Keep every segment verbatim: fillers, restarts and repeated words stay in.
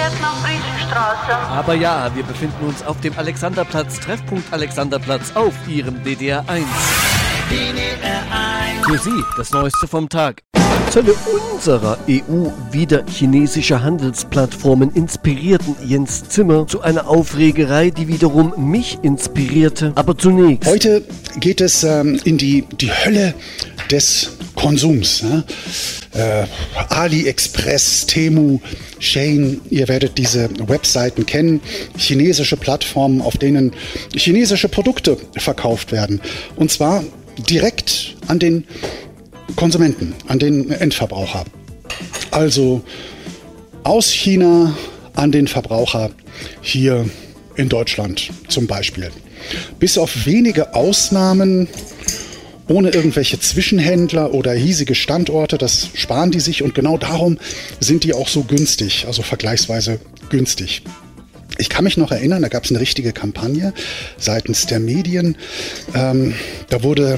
jetzt nach Friedrichstraße. Aber ja, wir befinden uns auf dem Alexanderplatz, Treffpunkt Alexanderplatz auf Ihrem D D R eins. D D R eins. Für Sie das Neueste vom Tag. Zölle unserer E U wieder chinesische Handelsplattformen inspirierten Jens Zimmer zu einer Aufregerei, die wiederum mich inspirierte. Aber zunächst. Heute geht es ähm, in die, die Hölle des Konsums. Ne? Äh, AliExpress, Temu, Shein, ihr werdet diese Webseiten kennen. Chinesische Plattformen, auf denen chinesische Produkte verkauft werden. Und zwar direkt an den Konsumenten, an den Endverbraucher. Also aus China an den Verbraucher hier in Deutschland zum Beispiel. Bis auf wenige Ausnahmen, ohne irgendwelche Zwischenhändler oder hiesige Standorte, das sparen die sich und genau darum sind die auch so günstig, also vergleichsweise günstig. Ich kann mich noch erinnern, da gab es eine richtige Kampagne seitens der Medien. Ähm, da wurde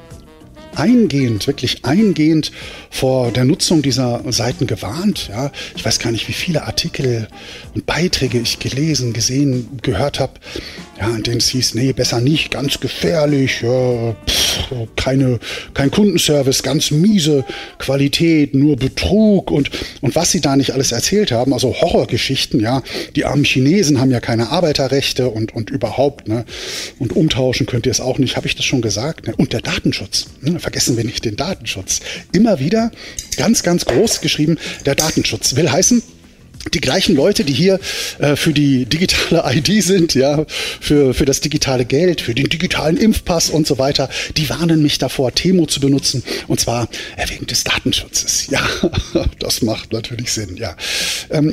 eingehend, wirklich eingehend vor der Nutzung dieser Seiten gewarnt. Ja, ich weiß gar nicht, wie viele Artikel und Beiträge ich gelesen, gesehen, gehört habe, ja, in denen es hieß, nee, besser nicht, ganz gefährlich, ja, pff, keine, kein Kundenservice, ganz miese Qualität, nur Betrug und, und was sie da nicht alles erzählt haben, also Horrorgeschichten, ja, die armen Chinesen haben ja keine Arbeiterrechte und, und überhaupt, ne, und umtauschen könnt ihr es auch nicht, habe ich das schon gesagt, ne? Und der Datenschutz, ne? Vergessen wir nicht den Datenschutz, immer wieder ganz, ganz groß geschrieben, der Datenschutz will heißen, die gleichen Leute, die hier äh, für die digitale I D sind, ja, für, für das digitale Geld, für den digitalen Impfpass und so weiter, die warnen mich davor, Temu zu benutzen, und zwar äh, wegen des Datenschutzes. Ja, das macht natürlich Sinn, ja. Ähm,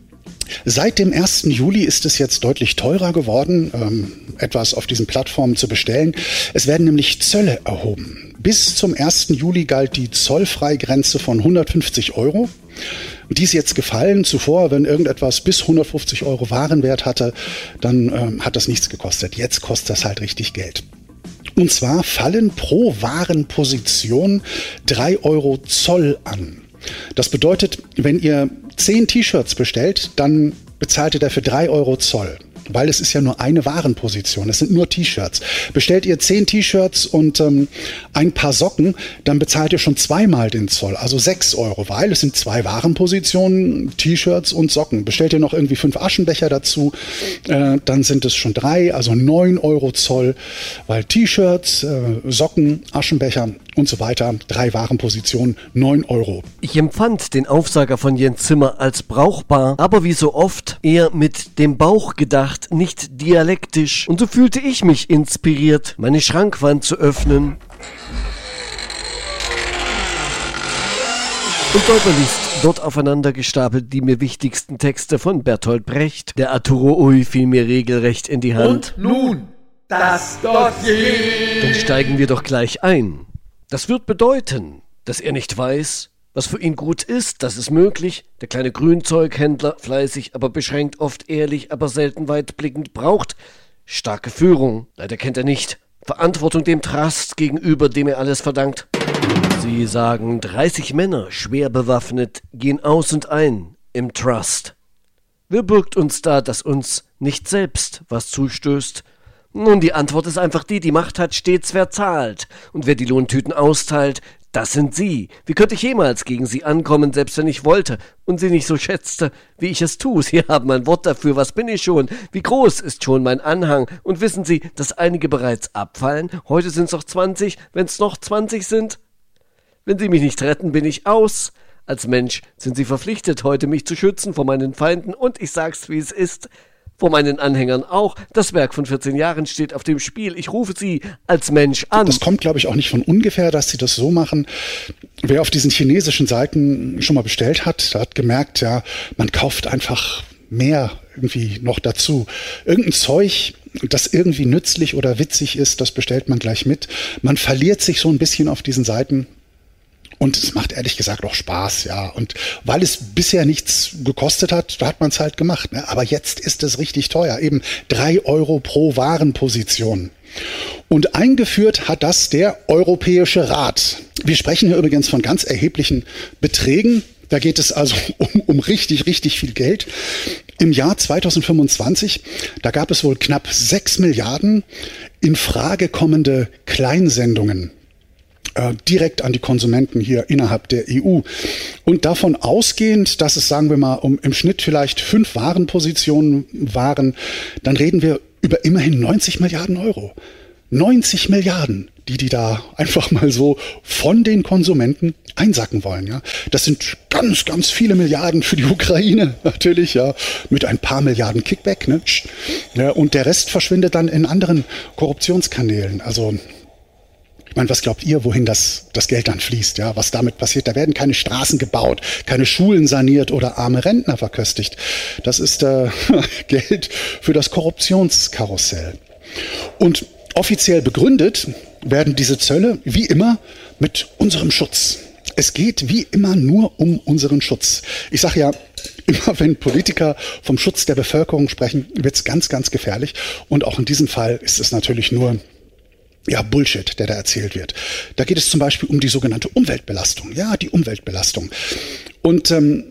Seit dem ersten Juli ist es jetzt deutlich teurer geworden, ähm, etwas auf diesen Plattformen zu bestellen. Es werden nämlich Zölle erhoben. Bis zum ersten Juli galt die Zollfreigrenze von hundertfünfzig Euro. Die ist jetzt gefallen. Zuvor, wenn irgendetwas bis hundertfünfzig Euro Warenwert hatte, dann ähm, hat das nichts gekostet. Jetzt kostet das halt richtig Geld. Und zwar fallen pro Warenposition drei Euro Zoll an. Das bedeutet, wenn ihr zehn T-Shirts bestellt, dann bezahlt ihr dafür drei Euro Zoll. Weil es ist ja nur eine Warenposition, es sind nur T-Shirts. Bestellt ihr zehn T-Shirts und ähm, ein paar Socken, dann bezahlt ihr schon zweimal den Zoll, also sechs Euro, weil es sind zwei Warenpositionen, T-Shirts und Socken. Bestellt ihr noch irgendwie fünf Aschenbecher dazu, äh, dann sind es schon drei, also neun Euro Zoll, weil T-Shirts, äh, Socken, Aschenbecher und so weiter, drei Warenpositionen, neun Euro. Ich empfand den Aufsager von Jens Zimmer als brauchbar, aber wie so oft eher mit dem Bauch gedacht, nicht dialektisch. Und so fühlte ich mich inspiriert, meine Schrankwand zu öffnen. Und Säuberliest dort aufeinander gestapelt die mir wichtigsten Texte von Bertolt Brecht. Der Arturo Ui fiel mir regelrecht in die Hand. Und nun das Dossier. Dann steigen wir doch gleich ein. Das wird bedeuten, dass er nicht weiß, was für ihn gut ist. Das ist möglich. Der kleine Grünzeughändler, fleißig, aber beschränkt, oft ehrlich, aber selten weitblickend, braucht starke Führung. Leider kennt er nicht Verantwortung dem Trust gegenüber, dem er alles verdankt. Sie sagen, dreißig Männer, schwer bewaffnet, gehen aus und ein im Trust. Wer bürgt uns da, dass uns nicht selbst was zustößt? Nun, die Antwort ist einfach die, die Macht hat stets verzahlt. Und wer die Lohntüten austeilt, das sind Sie. Wie könnte ich jemals gegen Sie ankommen, selbst wenn ich wollte und Sie nicht so schätzte, wie ich es tue? Sie haben ein Wort dafür, was bin ich schon? Wie groß ist schon mein Anhang? Und wissen Sie, dass einige bereits abfallen? Heute sind es noch zwanzig, wenn es noch zwanzig sind? Wenn Sie mich nicht retten, bin ich aus. Als Mensch sind Sie verpflichtet, heute mich zu schützen vor meinen Feinden. Und ich sag's, wie es ist, vor meinen Anhängern auch. Das Werk von vierzehn Jahren steht auf dem Spiel. Ich rufe Sie als Mensch an. Das kommt, glaube ich, auch nicht von ungefähr, dass sie das so machen. Wer auf diesen chinesischen Seiten schon mal bestellt hat, der hat gemerkt, ja, man kauft einfach mehr irgendwie noch dazu. Irgendein Zeug, das irgendwie nützlich oder witzig ist, das bestellt man gleich mit. Man verliert sich so ein bisschen auf diesen Seiten. Und es macht ehrlich gesagt auch Spaß, ja. Und weil es bisher nichts gekostet hat, da hat man es halt gemacht. Ne? Aber jetzt ist es richtig teuer. Eben drei Euro pro Warenposition. Und eingeführt hat das der Europäische Rat. Wir sprechen hier übrigens von ganz erheblichen Beträgen. Da geht es also um, um richtig, richtig viel Geld. Im Jahr zweitausendfünfundzwanzig, da gab es wohl knapp sechs Milliarden in Frage kommende Kleinsendungen äh, direkt an die Konsumenten hier innerhalb der E U. Und davon ausgehend, dass es, sagen wir mal, um im Schnitt vielleicht fünf Warenpositionen waren, dann reden wir über immerhin neunzig Milliarden Euro. neunzig Milliarden, die die da einfach mal so von den Konsumenten einsacken wollen. Ja, das sind ganz, ganz viele Milliarden für die Ukraine natürlich, ja, mit ein paar Milliarden Kickback, ne? Ja, und der Rest verschwindet dann in anderen Korruptionskanälen. Also ich meine, was glaubt ihr, wohin das, das Geld dann fließt? Ja, was damit passiert? Da werden keine Straßen gebaut, keine Schulen saniert oder arme Rentner verköstigt. Das ist äh, Geld für das Korruptionskarussell. Und offiziell begründet werden diese Zölle wie immer mit unserem Schutz. Es geht wie immer nur um unseren Schutz. Ich sage ja, immer wenn Politiker vom Schutz der Bevölkerung sprechen, wird es ganz, ganz gefährlich. Und auch in diesem Fall ist es natürlich nur ja, Bullshit, der da erzählt wird. Da geht es zum Beispiel um die sogenannte Umweltbelastung. Ja, die Umweltbelastung. Und ähm,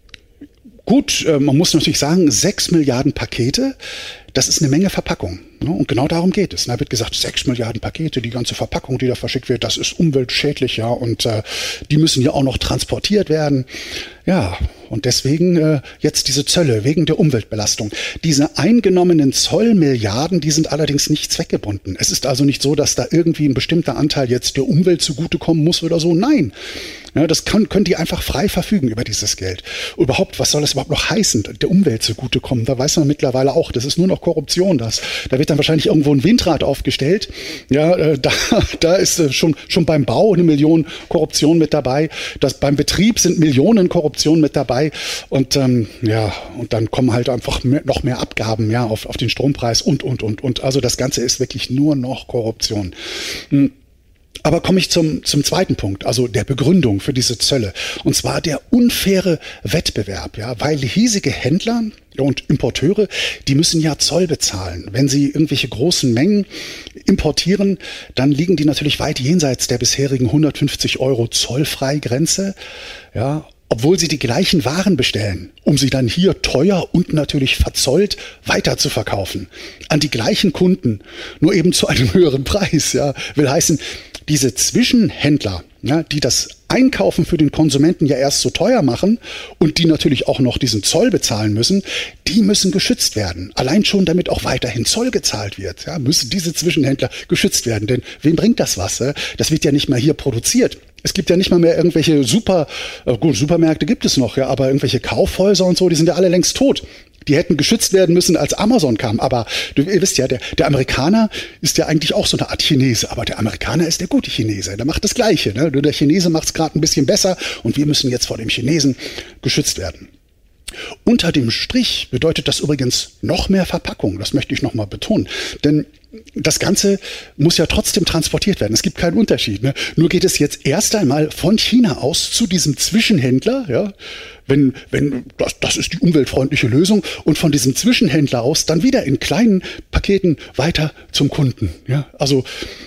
gut, äh, man muss natürlich sagen, sechs Milliarden Pakete, das ist eine Menge Verpackung. Ne? Und genau darum geht es. Da wird gesagt, sechs Milliarden Pakete, die ganze Verpackung, die da verschickt wird, das ist umweltschädlich, ja, und äh, die müssen ja auch noch transportiert werden. Ja, und deswegen äh, jetzt diese Zölle wegen der Umweltbelastung. Diese eingenommenen Zollmilliarden, die sind allerdings nicht zweckgebunden. Es ist also nicht so, dass da irgendwie ein bestimmter Anteil jetzt der Umwelt zugutekommen muss oder so. Nein. Ja, das kann, können die einfach frei verfügen über dieses Geld. Überhaupt, was soll das überhaupt noch heißen, der Umwelt zugutekommen? Da weiß man mittlerweile auch, das ist nur noch Korruption. Das. Da wird dann wahrscheinlich irgendwo ein Windrad aufgestellt. Ja, äh, da, da ist äh, schon, schon beim Bau eine Million Korruption mit dabei. Das, beim Betrieb sind Millionen Korruption mit dabei. Und ähm, ja, und dann kommen halt einfach mehr, noch mehr Abgaben ja, auf, auf den Strompreis und, und, und, und. Also das Ganze ist wirklich nur noch Korruption. Hm. Aber komme ich zum, zum zweiten Punkt, also der Begründung für diese Zölle. Und zwar der unfaire Wettbewerb, ja, weil hiesige Händler und Importeure, die müssen ja Zoll bezahlen. Wenn sie irgendwelche großen Mengen importieren, dann liegen die natürlich weit jenseits der bisherigen hundertfünfzig Euro Zollfreigrenze, ja, obwohl sie die gleichen Waren bestellen, um sie dann hier teuer und natürlich verzollt weiter zu verkaufen. An die gleichen Kunden, nur eben zu einem höheren Preis, ja, will heißen, diese Zwischenhändler, ja, die das Einkaufen für den Konsumenten ja erst so teuer machen und die natürlich auch noch diesen Zoll bezahlen müssen, die müssen geschützt werden. Allein schon, damit auch weiterhin Zoll gezahlt wird, ja, müssen diese Zwischenhändler geschützt werden. Denn wem bringt das was? Ja? Das wird ja nicht mal hier produziert. Es gibt ja nicht mal mehr irgendwelche Super, äh, gut, Supermärkte gibt es noch, ja, aber irgendwelche Kaufhäuser und so, die sind ja alle längst tot. Die hätten geschützt werden müssen, als Amazon kam. Aber du, ihr wisst ja, der, der Amerikaner ist ja eigentlich auch so eine Art Chinese. Aber der Amerikaner ist der gute Chinese. Der macht das Gleiche. Ne? Nur der Chinese macht es gerade ein bisschen besser. Und wir müssen jetzt vor dem Chinesen geschützt werden. Unter dem Strich bedeutet das übrigens noch mehr Verpackung. Das möchte ich nochmal betonen. Denn das Ganze muss ja trotzdem transportiert werden. Es gibt keinen Unterschied. Ne? Nur geht es jetzt erst einmal von China aus zu diesem Zwischenhändler. Ja? Wenn, wenn das, das ist die umweltfreundliche Lösung. Und von diesem Zwischenhändler aus dann wieder in kleinen Paketen weiter zum Kunden. Ja? Also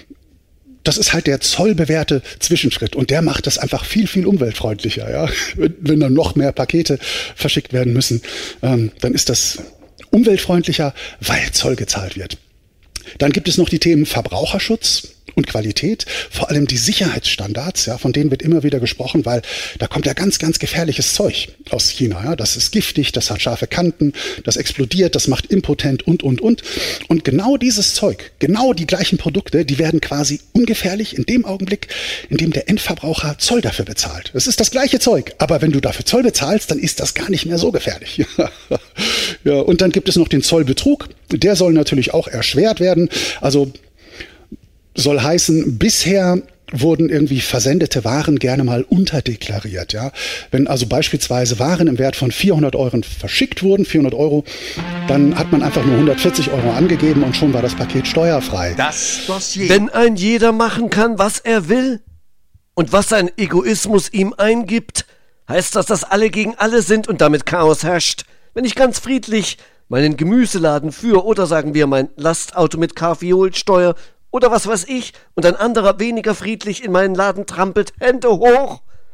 das ist halt der zollbewährte Zwischenschritt und der macht das einfach viel, viel umweltfreundlicher. Ja? Wenn dann noch mehr Pakete verschickt werden müssen, ähm, dann ist das umweltfreundlicher, weil Zoll gezahlt wird. Dann gibt es noch die Themen Verbraucherschutz und Qualität, vor allem die Sicherheitsstandards, ja, von denen wird immer wieder gesprochen, weil da kommt ja ganz, ganz gefährliches Zeug aus China. Ja. Das ist giftig, das hat scharfe Kanten, das explodiert, das macht impotent und, und, und. Und genau dieses Zeug, genau die gleichen Produkte, die werden quasi ungefährlich in dem Augenblick, in dem der Endverbraucher Zoll dafür bezahlt. Das ist das gleiche Zeug, aber wenn du dafür Zoll bezahlst, dann ist das gar nicht mehr so gefährlich. Ja, und dann gibt es noch den Zollbetrug, der soll natürlich auch erschwert werden. Also soll heißen, bisher wurden irgendwie versendete Waren gerne mal unterdeklariert. Ja? Wenn also beispielsweise Waren im Wert von vierhundert Euro verschickt wurden, vierhundert Euro, dann hat man einfach nur hundertvierzig Euro angegeben und schon war das Paket steuerfrei. Das Dossier. Wenn ein jeder machen kann, was er will und was sein Egoismus ihm eingibt, heißt das, dass alle gegen alle sind und damit Chaos herrscht. Wenn ich ganz friedlich meinen Gemüseladen führe oder sagen wir mein Lastauto mit Kaffeeholsteuer oder was weiß ich, und ein anderer weniger friedlich in meinen Laden trampelt, Hände hoch.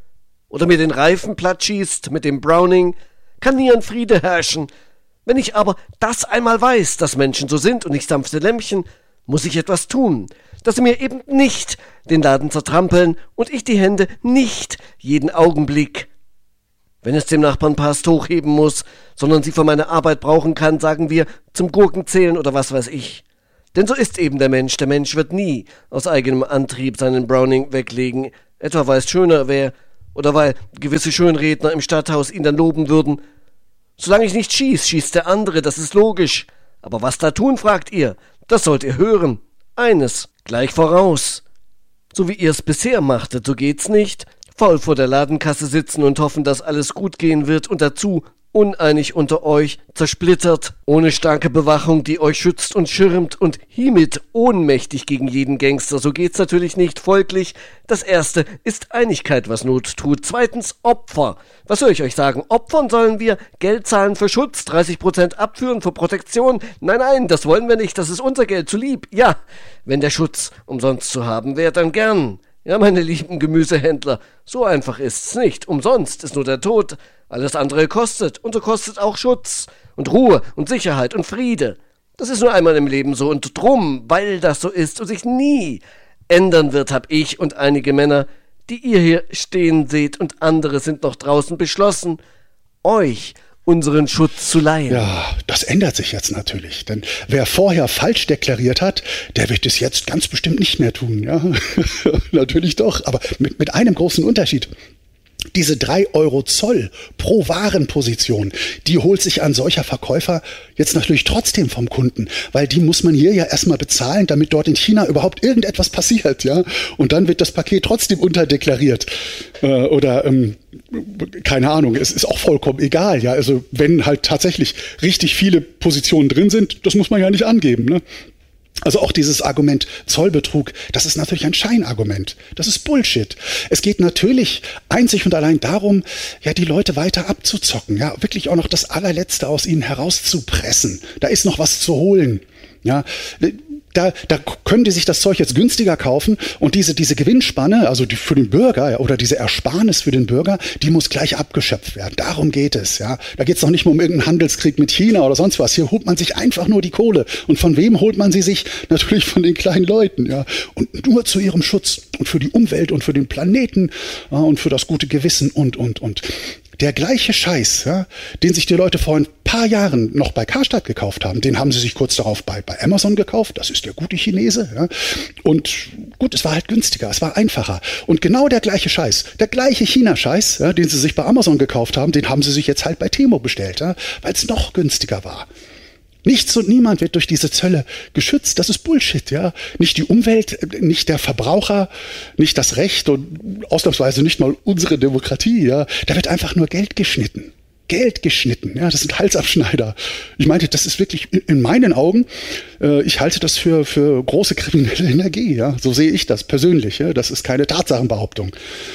oder mir den Reifen platt schießt mit dem Browning, kann nie ein Friede herrschen. Wenn ich aber das einmal weiß, dass Menschen so sind und nicht sanfte Lämmchen, muss ich etwas tun, dass sie mir eben nicht den Laden zertrampeln und ich die Hände nicht jeden Augenblick. Wenn es dem Nachbarn passt, hochheben muss, sondern sie für meine Arbeit brauchen kann, sagen wir, zum Gurkenzählen oder was weiß ich. Denn so ist eben der Mensch. Der Mensch wird nie aus eigenem Antrieb seinen Browning weglegen, etwa weil es schöner wäre oder weil gewisse Schönredner im Stadthaus ihn dann loben würden. Solange ich nicht schieß, schießt der andere, das ist logisch. Aber was da tun, fragt ihr, das sollt ihr hören. Eines, gleich voraus. So wie ihr es bisher machtet, so geht's nicht. Faul vor der Ladenkasse sitzen und hoffen, dass alles gut gehen wird und dazu uneinig unter euch, zersplittert, ohne starke Bewachung, die euch schützt und schirmt und hiemit ohnmächtig gegen jeden Gangster. So geht's natürlich nicht. Folglich, das erste ist Einigkeit, was Not tut. Zweitens Opfer. Was soll ich euch sagen? Opfern sollen wir Geld zahlen für Schutz, dreißig Prozent abführen für Protektion? Nein, nein, das wollen wir nicht. Das ist unser Geld, zu lieb. Ja, wenn der Schutz umsonst zu haben wäre, dann gern. Ja, meine lieben Gemüsehändler, so einfach ist's nicht. Umsonst ist nur der Tod. Alles andere kostet. Und so kostet auch Schutz und Ruhe und Sicherheit und Friede. Das ist nur einmal im Leben so. Und drum, weil das so ist und sich nie ändern wird, hab ich und einige Männer, die ihr hier stehen seht und andere sind noch draußen, beschlossen, euch unseren Schutz zu leihen. Ja, das ändert sich jetzt natürlich, denn wer vorher falsch deklariert hat, der wird es jetzt ganz bestimmt nicht mehr tun, ja. Natürlich doch, aber mit, mit einem großen Unterschied. Diese drei Euro Zoll pro Warenposition, die holt sich ein solcher Verkäufer jetzt natürlich trotzdem vom Kunden, weil die muss man hier ja erstmal bezahlen, damit dort in China überhaupt irgendetwas passiert, ja. Und dann wird das Paket trotzdem unterdeklariert. Äh, oder, ähm, keine Ahnung, es ist auch vollkommen egal, ja. Also wenn halt tatsächlich richtig viele Positionen drin sind, das muss man ja nicht angeben, ne. Also auch dieses Argument Zollbetrug, das ist natürlich ein Scheinargument. Das ist Bullshit. Es geht natürlich einzig und allein darum, ja, die Leute weiter abzuzocken, ja, wirklich auch noch das Allerletzte aus ihnen herauszupressen. Da ist noch was zu holen, ja. Da, da können die sich das Zeug jetzt günstiger kaufen und diese, diese Gewinnspanne, also die für den Bürger, ja, oder diese Ersparnis für den Bürger, die muss gleich abgeschöpft werden. Darum geht es, ja. Da geht es noch nicht mal um irgendeinen Handelskrieg mit China oder sonst was. Hier holt man sich einfach nur die Kohle. Und von wem holt man sie sich? Natürlich von den kleinen Leuten, ja. Und nur zu ihrem Schutz und für die Umwelt und für den Planeten, ja, und für das gute Gewissen und, und, und. Der gleiche Scheiß, ja, den sich die Leute vor ein paar Jahren noch bei Karstadt gekauft haben, den haben sie sich kurz darauf bei, bei Amazon gekauft. Das ist der gute Chinese. Ja. Und gut, es war halt günstiger, es war einfacher. Und genau der gleiche Scheiß, der gleiche China-Scheiß, ja, den sie sich bei Amazon gekauft haben, den haben sie sich jetzt halt bei Temu bestellt, ja, weil es noch günstiger war. Nichts und niemand wird durch diese Zölle geschützt. Das ist Bullshit, ja. Nicht die Umwelt, nicht der Verbraucher, nicht das Recht und ausnahmsweise nicht mal unsere Demokratie, ja. Da wird einfach nur Geld geschnitten. Geld geschnitten, ja. Das sind Halsabschneider. Ich meinte, das ist wirklich in meinen Augen, äh, ich halte das für, für große kriminelle Energie, ja. So sehe ich das persönlich, ja. Das ist keine Tatsachenbehauptung.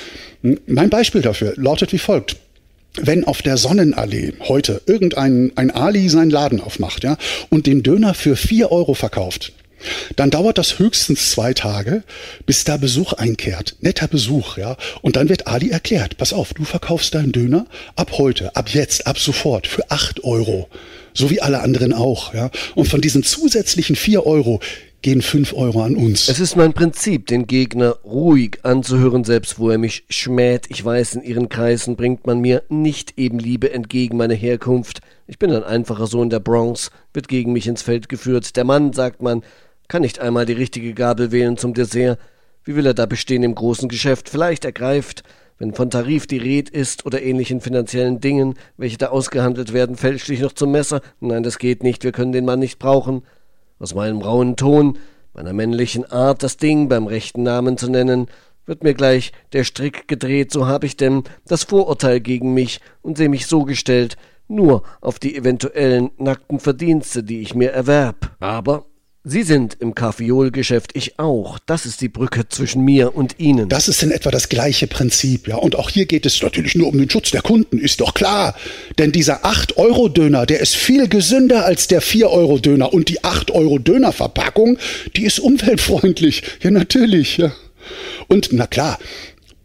Mein Beispiel dafür lautet wie folgt. Wenn auf der Sonnenallee heute irgendein ein Ali seinen Laden aufmacht, ja, und den Döner für vier Euro verkauft, dann dauert das höchstens zwei Tage, bis da Besuch einkehrt. Netter Besuch, ja. Und dann wird Ali erklärt, pass auf, du verkaufst deinen Döner ab heute, ab jetzt, ab sofort für acht Euro. So wie alle anderen auch, ja. Und von diesen zusätzlichen vier Euro gehen fünf Euro an uns. Es ist mein Prinzip, den Gegner ruhig anzuhören, selbst wo er mich schmäht. Ich weiß, in ihren Kreisen bringt man mir nicht eben Liebe entgegen, meine Herkunft. Ich bin ein einfacher Sohn der Bronx, wird gegen mich ins Feld geführt. Der Mann, sagt man, kann nicht einmal die richtige Gabel wählen zum Dessert. Wie will er da bestehen im großen Geschäft? Vielleicht ergreift, wenn von Tarif die Rede ist oder ähnlichen finanziellen Dingen, welche da ausgehandelt werden, fälschlich noch zum Messer. Nein, das geht nicht, wir können den Mann nicht brauchen. Aus meinem rauen Ton, meiner männlichen Art, das Ding beim rechten Namen zu nennen, wird mir gleich der Strick gedreht, so habe ich denn das Vorurteil gegen mich und sehe mich so gestellt, nur auf die eventuellen nackten Verdienste, die ich mir erwerb. Aber Sie sind im Kaffeolgeschäft, ich auch. Das ist die Brücke zwischen mir und Ihnen. Das ist in etwa das gleiche Prinzip, ja. Und auch hier geht es natürlich nur um den Schutz der Kunden, ist doch klar. Denn dieser acht Euro Döner, der ist viel gesünder als der vier Euro Döner. Und die acht Euro Döner-Verpackung, die ist umweltfreundlich. Ja, natürlich, ja. Und na klar,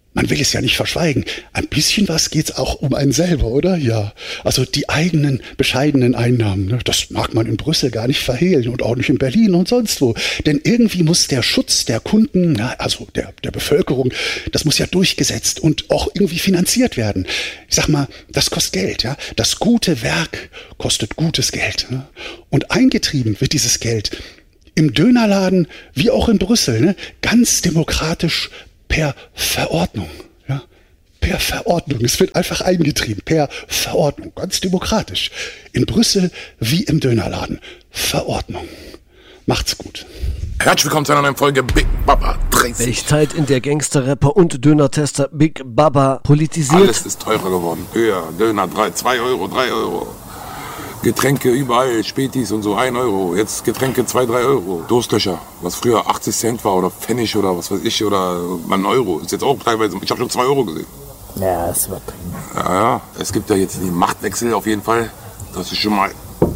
man will es ja nicht verschweigen, ein bisschen was geht's auch um einen selber, oder? Ja, also die eigenen bescheidenen Einnahmen, ne? Das mag man in Brüssel gar nicht verhehlen und auch nicht in Berlin und sonst wo. Denn irgendwie muss der Schutz der Kunden, na, also der, der Bevölkerung, das muss ja durchgesetzt und auch irgendwie finanziert werden. Ich sag mal, das kostet Geld, ja. Das gute Werk kostet gutes Geld. Ne? Und eingetrieben wird dieses Geld im Dönerladen wie auch in Brüssel, ne? Ganz demokratisch per Verordnung, ja, per Verordnung. Es wird einfach eingetrieben, per Verordnung, ganz demokratisch. In Brüssel wie im Dönerladen. Verordnung. Macht's gut. Herzlich willkommen zu einer neuen Folge Big Baba dreißig. Welch Zeit, in der Gangster-Rapper und Döner-Tester Big Baba politisiert. Alles ist teurer geworden. Höher, Döner, drei, zwei Euro, drei Euro. Getränke überall, Spätis und so, ein Euro. Jetzt Getränke zwei, drei Euro. Durstlöcher, was früher achtzig Cent war oder Pfennig oder was weiß ich oder mal ein Euro. Ist jetzt auch teilweise, ich habe schon zwei Euro gesehen. Ja, das wird prima. Ja, ja, es gibt ja jetzt den Machtwechsel auf jeden Fall. Das ist schon mal,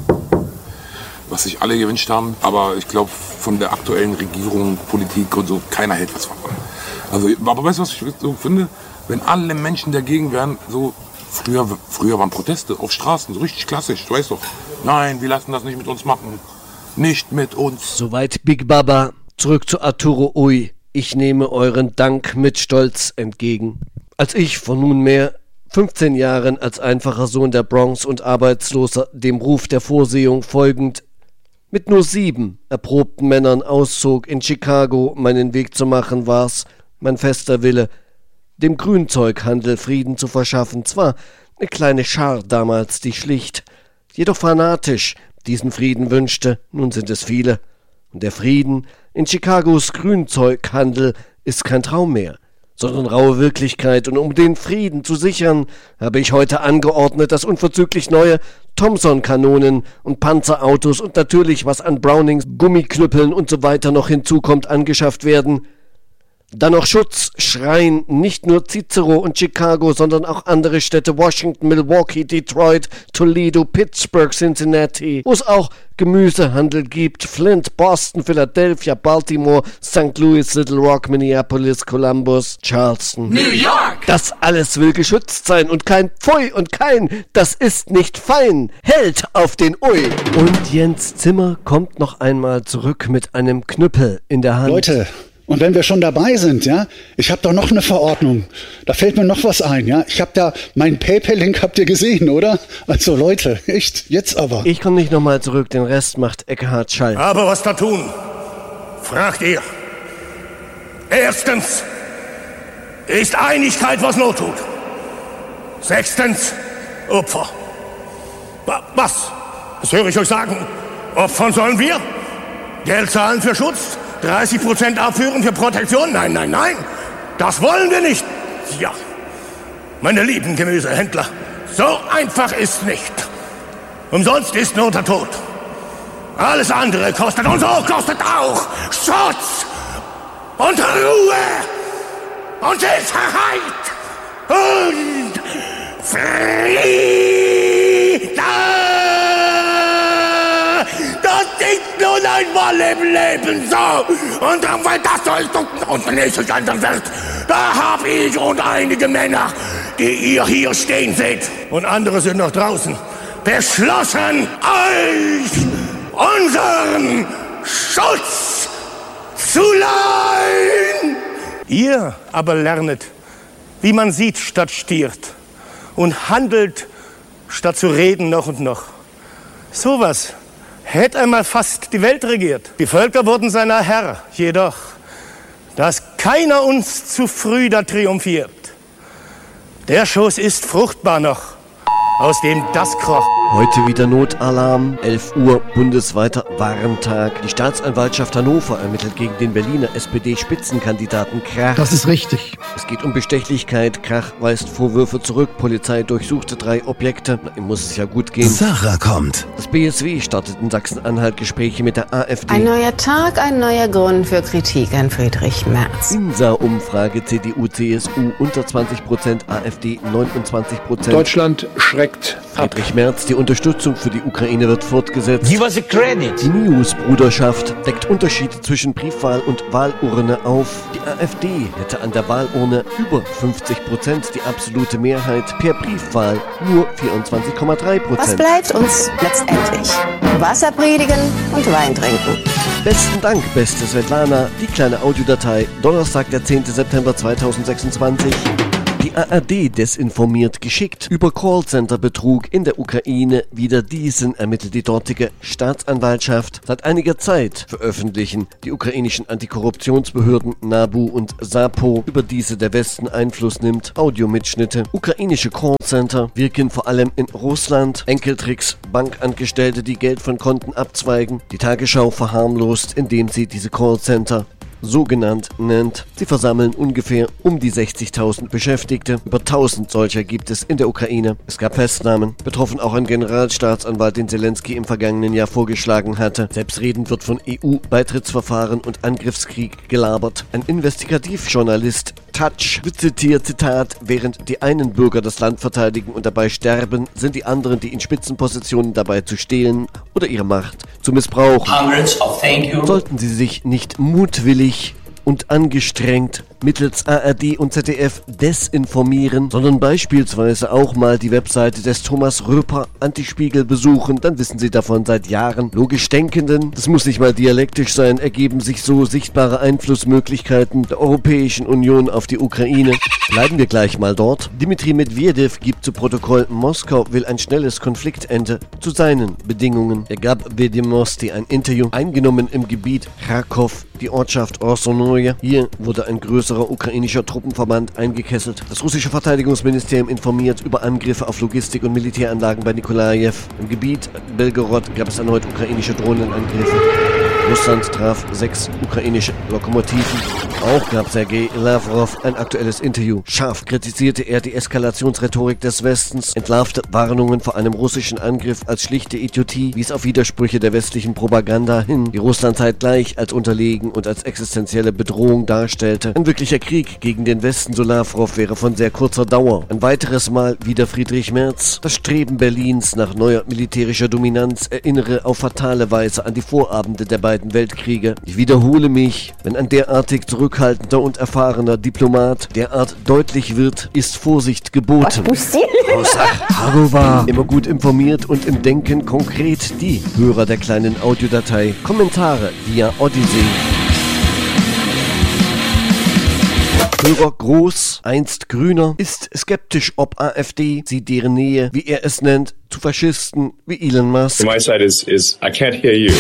was sich alle gewünscht haben. Aber ich glaube, von der aktuellen Regierung, Politik und so, keiner hält was von. Also, aber weißt du, was ich so finde? Wenn alle Menschen dagegen wären, so... Früher, früher waren Proteste auf Straßen, so richtig klassisch, du weißt doch. Nein, wir lassen das nicht mit uns machen. Nicht mit uns. Soweit Big Baba. Zurück zu Arturo Ui. Ich nehme euren Dank mit Stolz entgegen. Als ich vor nunmehr fünfzehn Jahren als einfacher Sohn der Bronx und Arbeitsloser dem Ruf der Vorsehung folgend mit nur sieben erprobten Männern auszog, in Chicago meinen Weg zu machen, war's mein fester Wille, dem Grünzeughandel Frieden zu verschaffen. Zwar eine kleine Schar damals, die schlicht, jedoch fanatisch diesen Frieden wünschte, nun sind es viele. Und der Frieden in Chicagos Grünzeughandel ist kein Traum mehr, sondern raue Wirklichkeit. Und um den Frieden zu sichern, habe ich heute angeordnet, dass unverzüglich neue Thompson-Kanonen und Panzerautos und natürlich, was an Brownings, Gummiknüppeln und so weiter noch hinzukommt, angeschafft werden. Dann noch Schutz schreien nicht nur Cicero und Chicago, sondern auch andere Städte, Washington, Milwaukee, Detroit, Toledo, Pittsburgh, Cincinnati, wo es auch Gemüsehandel gibt, Flint, Boston, Philadelphia, Baltimore, Sankt Louis, Little Rock, Minneapolis, Columbus, Charleston, New York! Das alles will geschützt sein und kein Pfui und kein, das ist nicht fein, hält auf den Ui. Und Jens Zimmer kommt noch einmal zurück mit einem Knüppel in der Hand. Leute, und wenn wir schon dabei sind, ja, ich habe doch noch eine Verordnung. Da fällt mir noch was ein, ja. Ich habe da meinen PayPal-Link, habt ihr gesehen, oder? Also Leute, echt, jetzt aber. Ich komme nicht nochmal zurück, den Rest macht Eckhard Schall. Aber was da tun? Fragt ihr. Erstens ist Einigkeit, was Not tut. Sechstens, Opfer. Was? Das höre ich euch sagen. Opfern sollen wir? Geld zahlen für Schutz? dreißig Prozent abführen für Protektion? Nein, nein, nein. Das wollen wir nicht. Ja, meine lieben Gemüsehändler, so einfach ist nicht. Umsonst ist Not der Tod. Alles andere kostet und so kostet auch Schutz und Ruhe und Sicherheit und Frieden. Das ist nun einmal im Leben so. Und weil das so ist und nicht so anders wird, da hab ich und einige Männer, die ihr hier stehen seht, und andere sind noch draußen, beschlossen, euch unseren Schutz zu leihen. Ihr aber lernet, wie man sieht statt stiert und handelt statt zu reden noch und noch. Sowas hätte einmal fast die Welt regiert. Die Völker wurden seiner Herr, jedoch, dass keiner uns zu früh da triumphiert. Der Schoß ist fruchtbar noch, aus dem das kroch. Heute wieder Notalarm, elf Uhr, bundesweiter Warntag. Die Staatsanwaltschaft Hannover ermittelt gegen den Berliner S P D-Spitzenkandidaten Krach. Das ist richtig. Es geht um Bestechlichkeit. Krach weist Vorwürfe zurück. Polizei durchsuchte drei Objekte. Na, ihm muss es ja gut gehen. Sarah kommt. Das B S W startet in Sachsen-Anhalt Gespräche mit der AfD. Ein neuer Tag, ein neuer Grund für Kritik an Friedrich Merz. Insa-Umfrage C D U, C S U unter zwanzig Prozent, AfD neunundzwanzig Prozent. Deutschland schreckt Friedrich Merz, die Unterstützung für die Ukraine wird fortgesetzt. Give us a credit. Die News-Bruderschaft deckt Unterschiede zwischen Briefwahl und Wahlurne auf. Die AfD hätte an der Wahlurne über fünfzig Prozent, die absolute Mehrheit per Briefwahl nur vierundzwanzig Komma drei Prozent. Was bleibt uns letztendlich? Wasser predigen und Wein trinken. Besten Dank, beste Svetlana. Die kleine Audiodatei, Donnerstag, der zehnten September zweitausendsechsundzwanzig. Die A R D desinformiert geschickt über Callcenter-Betrug in der Ukraine. Wider diesen ermittelt die dortige Staatsanwaltschaft. Seit einiger Zeit veröffentlichen die ukrainischen Antikorruptionsbehörden NABU und SAPO, über diese der Westen Einfluss nimmt, Audiomitschnitte. Ukrainische Callcenter wirken vor allem in Russland. Enkeltricks, Bankangestellte, die Geld von Konten abzweigen. Die Tagesschau verharmlost, indem sie diese Callcenter so genannt nennt. Sie versammeln ungefähr um die sechzigtausend Beschäftigte. Über tausend solcher gibt es in der Ukraine. Es gab Festnahmen. Betroffen auch ein Generalstaatsanwalt, den Zelensky im vergangenen Jahr vorgeschlagen hatte. Selbstredend wird von E U-Beitrittsverfahren und Angriffskrieg gelabert. Ein Investigativjournalist, Touch, zitiert, Zitat, während die einen Bürger das Land verteidigen und dabei sterben, sind die anderen, die in Spitzenpositionen dabei zu stehlen oder ihre Macht zu missbrauchen. Hundreds of thank you. Sollten sie sich nicht mutwillig und angestrengt mittels A R D und Z D F desinformieren, sondern beispielsweise auch mal die Webseite des Thomas Röper Antispiegel besuchen, dann wissen Sie davon seit Jahren. Logisch Denkenden, das muss nicht mal dialektisch sein, ergeben sich so sichtbare Einflussmöglichkeiten der Europäischen Union auf die Ukraine. Bleiben wir gleich mal dort. Dmitri Medvedev gibt zu Protokoll, Moskau will ein schnelles Konfliktende zu seinen Bedingungen. Er gab Vedemosti ein Interview, eingenommen im Gebiet Kharkov, die Ortschaft Orsonoje. Hier wurde ein größerer ukrainischer Truppenverband eingekesselt. Das russische Verteidigungsministerium informiert über Angriffe auf Logistik- und Militäranlagen bei Nikolajew. Im Gebiet Belgorod gab es erneut ukrainische Drohnenangriffe. Russland traf sechs ukrainische Lokomotiven. Auch gab Sergei Lavrov ein aktuelles Interview. Scharf kritisierte er die Eskalationsrhetorik des Westens, entlarvte Warnungen vor einem russischen Angriff als schlichte Idiotie, wies auf Widersprüche der westlichen Propaganda hin, die Russland zeitgleich als unterlegen und als existenzielle Bedrohung darstellte. Ein wirklicher Krieg gegen den Westen, so Lavrov, wäre von sehr kurzer Dauer. Ein weiteres Mal wieder Friedrich Merz. Das Streben Berlins nach neuer militärischer Dominanz erinnere auf fatale Weise an die Vorabende der beiden Weltkriege. Ich wiederhole mich, wenn ein derartig zurückhaltender und erfahrener Diplomat derart deutlich wird, ist Vorsicht geboten. Harova. Immer gut informiert und im Denken konkret die Hörer der kleinen Audiodatei. Kommentare via Odyssey. Hörer Groß, einst Grüner, ist skeptisch, ob AfD sie deren Nähe, wie er es nennt, zu Faschisten wie Elon Musk. My side is, is I can't hear you.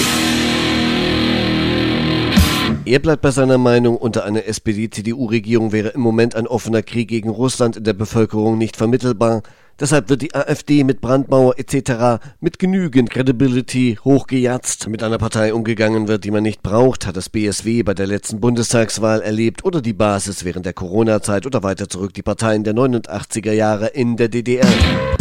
Er bleibt bei seiner Meinung, unter einer S P D-C D U-Regierung wäre im Moment ein offener Krieg gegen Russland in der Bevölkerung nicht vermittelbar. Deshalb wird die AfD mit Brandmauer et cetera mit genügend Credibility hochgejatzt. Mit einer Partei umgegangen wird, die man nicht braucht, hat das B S W bei der letzten Bundestagswahl erlebt oder die Basis während der Corona-Zeit oder weiter zurück die Parteien der neunundachtziger Jahre in der D D R.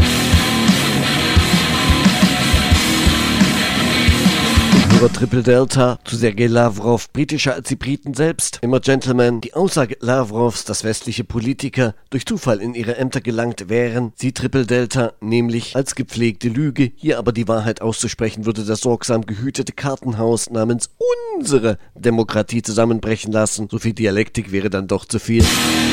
Triple Delta zu Sergei Lavrov, britischer als die Briten selbst, immer Gentleman. Die Aussage Lavrovs, dass westliche Politiker durch Zufall in ihre Ämter gelangt wären, sieht Triple Delta nämlich als gepflegte Lüge. Hier aber die Wahrheit auszusprechen, würde das sorgsam gehütete Kartenhaus namens unsere Demokratie zusammenbrechen lassen. So viel Dialektik wäre dann doch zu viel.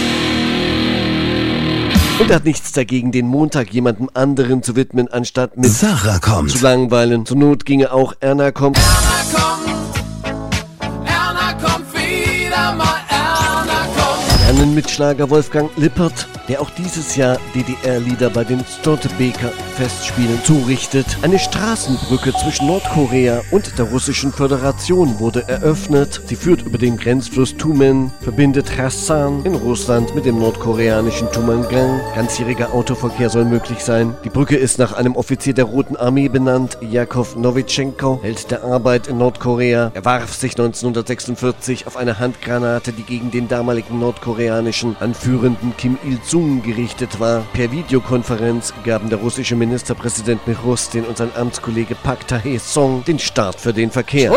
Und er hat nichts dagegen, den Montag jemandem anderen zu widmen, anstatt mit Sarah kommt. zu langweilen. Zur Not ginge auch Erna kommt. Erna kommt, Erna kommt wieder mal, Erna kommt. Lernen mit Schlager Wolfgang Lippert, der auch dieses Jahr D D R-Lieder bei den Stortebeker Festspielen zurichtet. Eine Straßenbrücke zwischen Nordkorea und der Russischen Föderation wurde eröffnet. Sie führt über den Grenzfluss Tumen, verbindet Khasan in Russland mit dem nordkoreanischen Tumangang. Ganzjähriger Autoverkehr soll möglich sein. Die Brücke ist nach einem Offizier der Roten Armee benannt, Jakov Novitschenko, Held der Arbeit in Nordkorea. Er warf sich neunzehnhundertsechsundvierzig auf eine Handgranate, die gegen den damaligen nordkoreanischen Anführenden Kim Il-sung gerichtet war. Per Videokonferenz gaben der russische Ministerpräsident Mishustin und sein Amtskollege Park Tae-sung den Start für den Verkehr.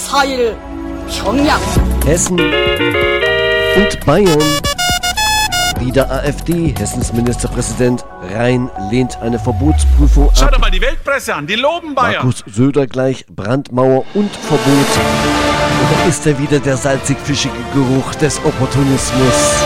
Hessen und Bayern Wieder AfD. Hessens Ministerpräsident Rhein lehnt eine Verbotsprüfung ab. Schau dir mal die Weltpresse an, die loben Bayern. Markus Söder gleich Brandmauer und Verbot. Oder ist er wieder der salzig-fischige Geruch des Opportunismus?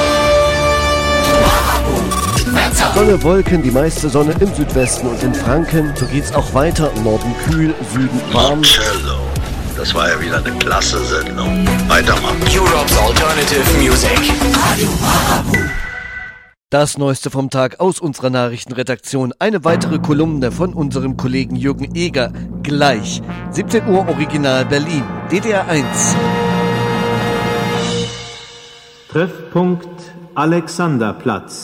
Sonne, Wolken, die meiste Sonne im Südwesten und in Franken. So geht's auch weiter. Norden kühl, Süden warm. Marcello. Das war ja wieder eine klasse Sendung. Weitermachen. Europe's Alternative Music. Das Neueste vom Tag aus unserer Nachrichtenredaktion. Eine weitere Kolumne von unserem Kollegen Jürgen Eger. Gleich. siebzehn Uhr Original Berlin. D D R eins. Treffpunkt Alexanderplatz.